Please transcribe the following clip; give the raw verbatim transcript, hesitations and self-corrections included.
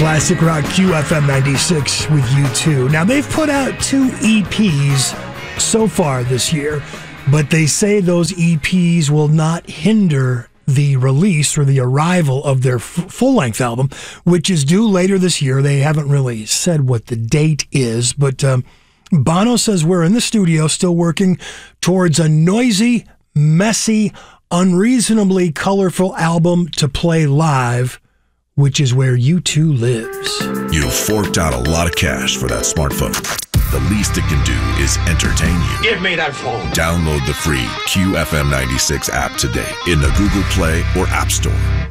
Classic Rock Q F M ninety-six with U two. Now, they've put out two E Ps so far this year, but they say those E Ps will not hinder the release or the arrival of their f- full-length album, which is due later this year. They haven't really said what the date is, but um, Bono says we're in the studio still working towards a noisy, messy, unreasonably colorful album to play live, which is where U two lives. You forked out a lot of cash for that smartphone. The least it can do is entertain you. Give me that phone. Download the free Q F M ninety-six app today in the Google Play or App Store.